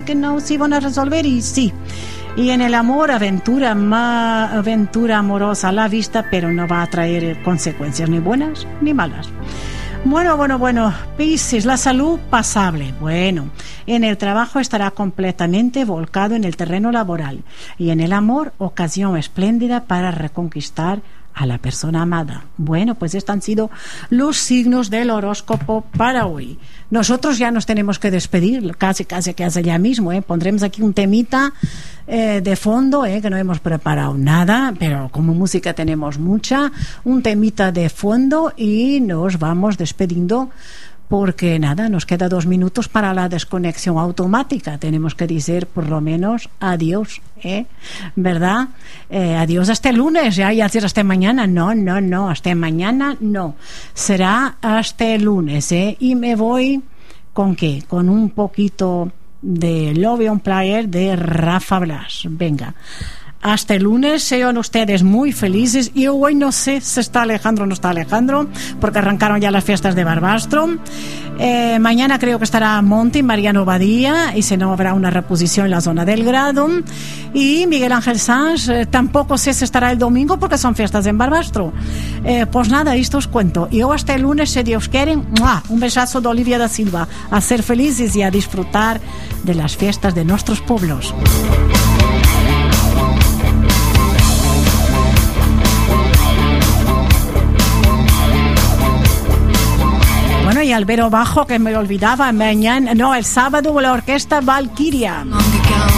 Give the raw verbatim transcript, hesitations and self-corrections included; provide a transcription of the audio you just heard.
que no se van a resolver y sí. Y en el amor, aventura, ma, aventura amorosa a la vista, pero no va a traer consecuencias ni buenas ni malas. Bueno, bueno, bueno, Piscis, la salud pasable. Bueno, en el trabajo estará completamente volcado en el terreno laboral y en el amor, ocasión espléndida para reconquistar a la persona amada. Bueno, pues estos han sido los signos del horóscopo para hoy. Nosotros ya nos tenemos que despedir, casi, casi, casi ya mismo, ¿eh? Pondremos aquí un temita eh, de fondo, ¿eh? Que no hemos preparado nada, pero como música tenemos mucha, un temita de fondo y nos vamos despediendo. Porque nada, nos queda dos minutos para la desconexión automática. Tenemos que decir por lo menos adiós, ¿eh? ¿Verdad? Eh, adiós hasta el lunes, ya, y decir hasta mañana. No, no, no, hasta mañana no. Será hasta el lunes, ¿eh? Y me voy, ¿con qué? Con un poquito de Love on Player de Rafa Blas. Venga. Hasta el lunes, sean ustedes muy felices. Y hoy no sé si está Alejandro o no está Alejandro, porque arrancaron ya las fiestas de Barbastro. Eh, mañana creo que estará Monty, Mariano Badía, y si no habrá una reposición en la zona del Grado. Y Miguel Ángel Sanz, eh, tampoco sé si estará el domingo, porque son fiestas en Barbastro. Eh, pues nada, esto os cuento. Y yo hasta el lunes, si Dios quiere, ¡mua! Un besazo de Olivia da Silva. A ser felices y a disfrutar de las fiestas de nuestros pueblos. Bueno, y Albero Bajo, que me olvidaba, mañana, no, el sábado la orquesta Valkyria.